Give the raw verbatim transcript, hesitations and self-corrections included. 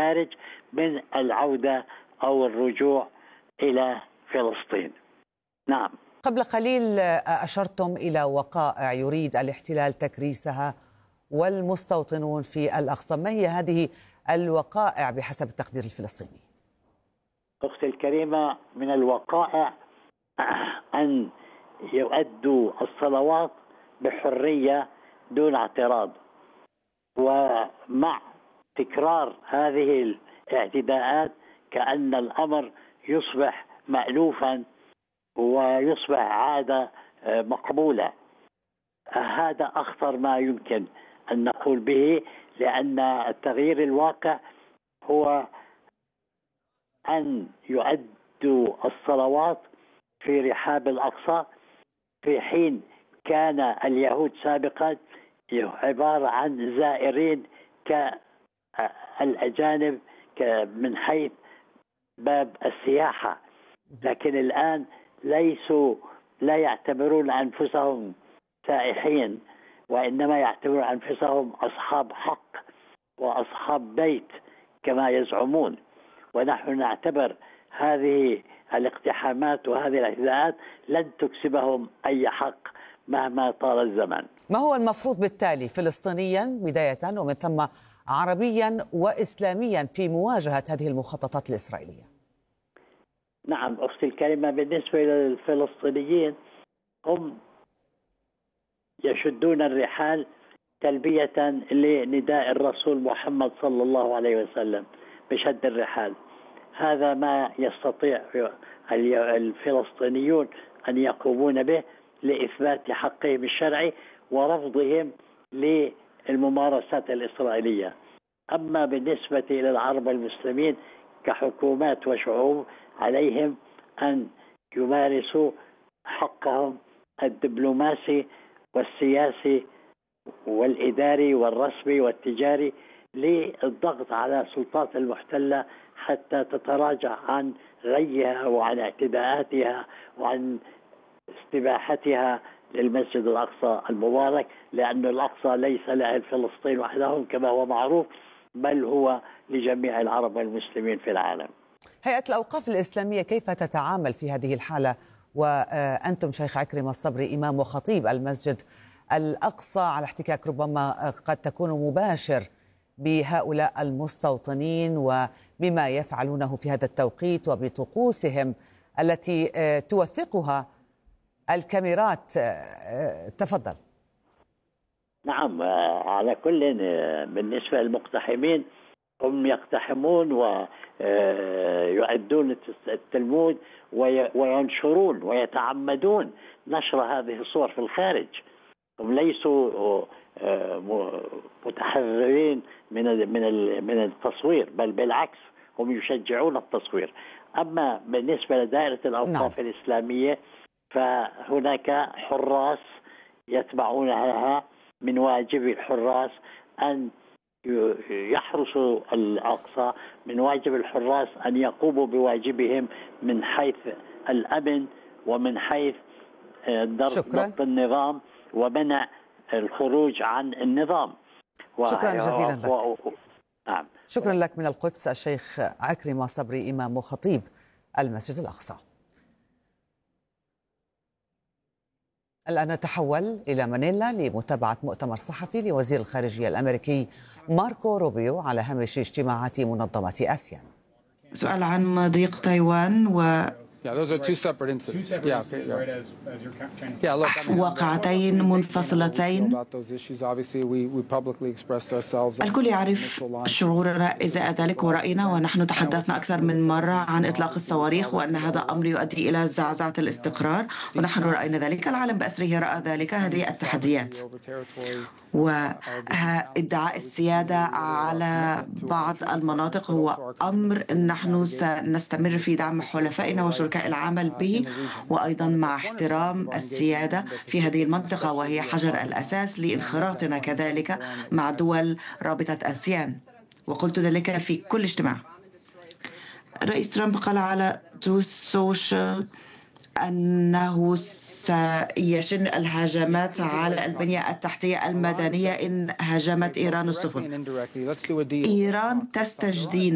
الخارج من العودة أو الرجوع إلى فلسطين. نعم. قبل قليل أشرتم إلى وقائع يريد الاحتلال تكريسها والمستوطنون في الأقصى، ما هي هذه الوقائع بحسب التقدير الفلسطيني؟ أختي الكريمة، من الوقائع أن يؤدوا الصلوات بحرية دون اعتراض، ومع تكرار هذه الاعتداءات كأن الأمر يصبح مألوفا ويصبح عادة مقبولة. هذا أخطر ما يمكن أن نقول به، لأن التغيير الواقع هو أن يؤدوا الصلوات في رحاب الأقصى، في حين كان اليهود سابقا عبارة عن زائرين كالأجانب من حيث باب السياحة، لكن الآن ليسوا لا يعتبرون أنفسهم سائحين، وإنما يعتبرون أنفسهم أصحاب حق وأصحاب بيت كما يزعمون. ونحن نعتبر هذه الاقتحامات وهذه الاعتداءات لن تكسبهم أي حق مهما طال الزمن. ما هو المفروض بالتالي فلسطينيا بداية ومن ثم عربيا وإسلاميا في مواجهة هذه المخططات الإسرائيلية؟ نعم أختي الكريمة، بالنسبة للفلسطينيين هم يشدون الرحال تلبية لنداء الرسول محمد صلى الله عليه وسلم بشد الرحال. هذا ما يستطيع الفلسطينيون أن يقومون به لإثبات حقهم الشرعي ورفضهم للممارسات الإسرائيلية. أما بالنسبة إلى العرب المسلمين كحكومات وشعوب، عليهم أن يمارسوا حقهم الدبلوماسي والسياسي والإداري والرسمي والتجاري للضغط على السلطات المحتلة حتى تتراجع عن غيها وعن اعتداءاتها وعن استباحتها للمسجد الأقصى المبارك، لأن الأقصى ليس لأهل فلسطين وحدهم كما هو معروف، بل هو لجميع العرب والمسلمين في العالم. هيئة الأوقاف الإسلامية كيف تتعامل في هذه الحالة وأنتم شيخ عكرمة الصبري إمام وخطيب المسجد الأقصى على احتكاك ربما قد تكون مباشر بهؤلاء المستوطنين وبما يفعلونه في هذا التوقيت وبطقوسهم التي توثقها الكاميرات؟ تفضل. نعم، على كل بالنسبة للمقتحمين هم يقتحمون ويؤدون التلمود وينشرون ويتعمدون نشر هذه الصور في الخارج. هم ليسوا متحررين من من من التصوير، بل بالعكس هم يشجعون التصوير. أما بالنسبة لدائرة الأوقاف نعم. الإسلامية فهناك حراس يتبعونها، من واجب الحراس أن يحرسوا الأقصى، من واجب الحراس أن يقوموا بواجبهم من حيث الأمن ومن حيث ضبط النظام ومنع الخروج عن النظام. شكرا جزيلا لك. و... نعم. شكرا لك من القدس الشيخ عكرمة صبري إمام وخطيب المسجد الأقصى. الآن نتحول إلى مانيلا لمتابعة مؤتمر صحفي لوزير الخارجية الأمريكي ماركو روبيو على هامش اجتماعات منظمة آسيان. سؤال عن مضيق تايوان و واقعتين منفصلتين. الكل يعرف شعورنا إزاء ذلك ورأينا، ونحن تحدثنا أكثر من مرة عن إطلاق الصواريخ وأن هذا أمر يؤدي إلى زعزعة الاستقرار، ونحن رأينا ذلك، العالم بأسره رأى ذلك. هذه التحديات وادعاء السيادة على بعض المناطق هو أمر نحن سنستمر في دعم حلفائنا وشركاء العمل به، وأيضا مع احترام السيادة في هذه المنطقة، وهي حجر الأساس لانخراطنا كذلك مع دول رابطة آسيان، وقلت ذلك في كل اجتماع. الرئيس ترامب قال على تروث سوشيال أنه سيشن الهجمات على البنية التحتية المدنية إن هاجمت إيران السفن. إيران تستجدي